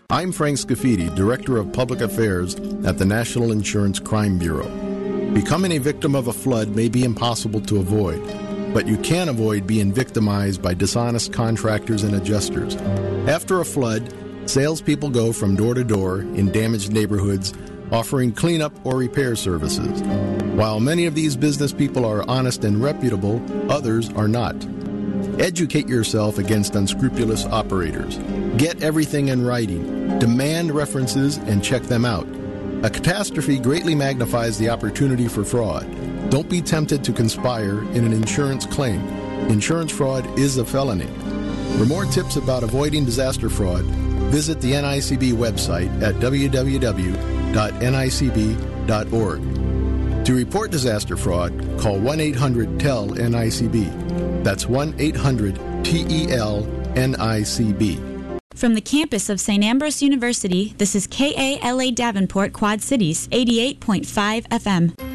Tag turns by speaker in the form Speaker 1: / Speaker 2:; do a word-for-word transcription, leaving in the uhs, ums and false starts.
Speaker 1: I'm Frank Scafidi, Director of Public Affairs at the National Insurance Crime Bureau. Becoming a victim of a flood may be impossible to avoid, but you can avoid being victimized by dishonest contractors and adjusters. After a flood, salespeople go from door to door in damaged neighborhoods offering cleanup or repair services. While many of these business people are honest and reputable, others are not. Educate yourself against unscrupulous operators. Get everything in writing. Demand references and check them out. A catastrophe greatly magnifies the opportunity for fraud. Don't be tempted to conspire in an insurance claim. Insurance fraud is a felony. For more tips about avoiding disaster fraud, visit the N I C B website at w w w dot n i c b dot org. To report disaster fraud, call one eight hundred T E L N I C B. That's one eight hundred T E L N I C B.
Speaker 2: From the campus of Saint Ambrose University, this is K A L A Davenport Quad Cities, eighty-eight point five F M.